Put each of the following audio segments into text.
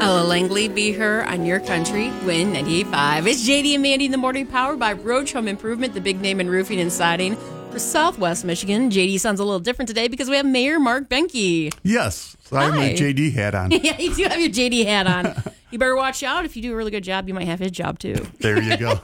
Ella Langley, Be Her on your country, Win 98.5. It's JD and Mandy in the morning, powered by Roach Home Improvement, the big name in roofing and siding for Southwest Michigan. JD sounds a little different today because we have Mayor Mark Benke. Yes, I have my JD hat on. Yeah, you do have your JD hat on. You better watch out. If you do a really good job, you might have his job too. There you go.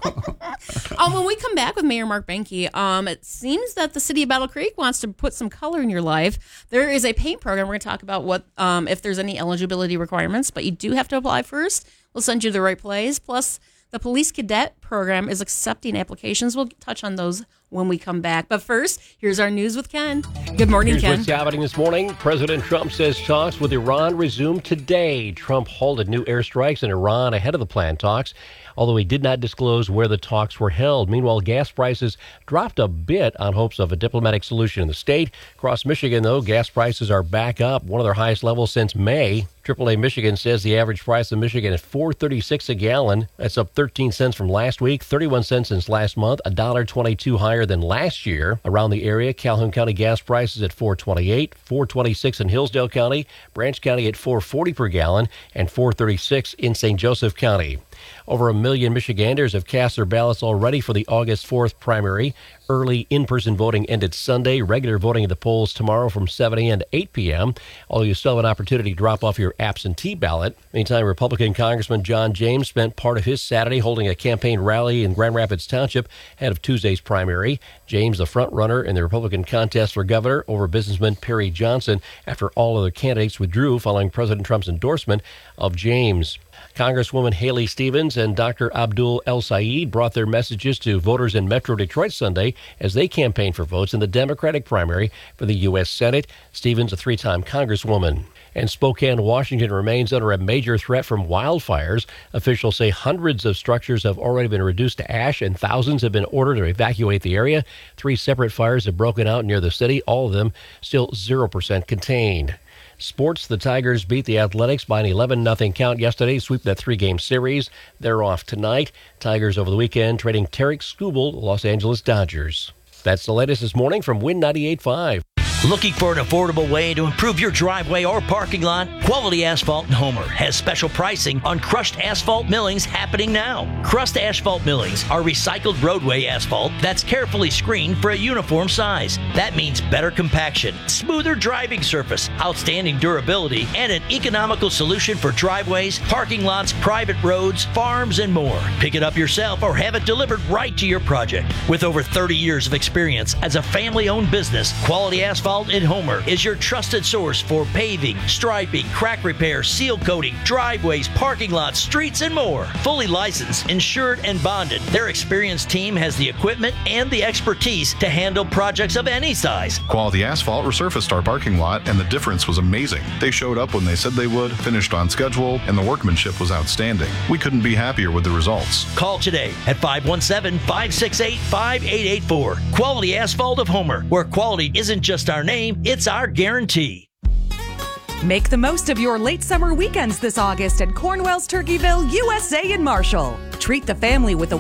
When we come back with Mayor Mark Benke, it seems that the city of Battle Creek wants to put some color in your life. There is a paint program. We're going to talk about what if there's any eligibility requirements, but you do have to apply first. We'll send you to the right place. Plus, the police cadet program is accepting applications. We'll touch on those when we come back. But first, here's our news with Ken. Good morning, Here's Ken. what's happening this morning. President Trump says talks with Iran resume today. Trump halted new airstrikes in Iran ahead of the planned talks, although he did not disclose where the talks were held. Meanwhile, gas prices dropped a bit on hopes of a diplomatic solution in the state. Across Michigan, though, gas prices are back up, one of their highest levels since May. AAA Michigan says the average price in Michigan is $4.36 a gallon. That's up 13 cents from last week, 31 cents since last month, $1.22 higher than last year. Around the area, Calhoun County gas prices at $4.28, $4.26 in Hillsdale County, Branch County at $4.40 per gallon, and $4.36 in St. Joseph County. Over 1 million Michiganders have cast their ballots already for the August 4th primary. Early in-person voting ended Sunday. Regular voting at the polls tomorrow from 7 a.m. to 8 p.m., although you still have an opportunity to drop off your absentee ballot. Meantime, Republican Congressman John James spent part of his Saturday holding a campaign rally in Grand Rapids Township ahead of Tuesday's primary. James, the front-runner in the Republican contest for governor over businessman Perry Johnson, after all other candidates withdrew following President Trump's endorsement of James. Congresswoman Haley Stevens and Dr. Abdul El Sayed brought their messages to voters in Metro Detroit Sunday as they campaigned for votes in the Democratic primary for the U.S. Senate. Stevens, a three-time Congresswoman. And Spokane, Washington remains under a major threat from wildfires. Officials say hundreds of structures have already been reduced to ash and thousands have been ordered to evacuate the area. 3 separate fires have broken out near the city, all of them still 0% contained. Sports, the Tigers beat the Athletics by an 11-0 count yesterday, sweep that 3-game series. They're off tonight. Tigers over the weekend trading Tarek Skubal, Los Angeles Dodgers. That's the latest this morning from Win 98.5. Looking for an affordable way to improve your driveway or parking lot? Quality Asphalt in Homer has special pricing on crushed asphalt millings happening now. Crushed asphalt millings are recycled roadway asphalt that's carefully screened for a uniform size. That means better compaction, smoother driving surface, outstanding durability, and an economical solution for driveways, parking lots, private roads, farms, and more. Pick it up yourself or have it delivered right to your project. With over 30 years of experience as a family-owned business, Quality Asphalt in Homer is your trusted source for paving, striping, crack repair, seal coating, driveways, parking lots, streets, and more. Fully licensed, insured, and bonded, their experienced team has the equipment and the expertise to handle projects of any size. Quality Asphalt resurfaced our parking lot, and the difference was amazing. They showed up when they said they would, finished on schedule, and the workmanship was outstanding. We couldn't be happier with the results. Call today at 517-568-5884. Quality Asphalt of Homer, where quality isn't just our name, it's our guarantee. Make the most of your late summer weekends this August at Cornwell's Turkeyville USA in Marshall. Treat the family with a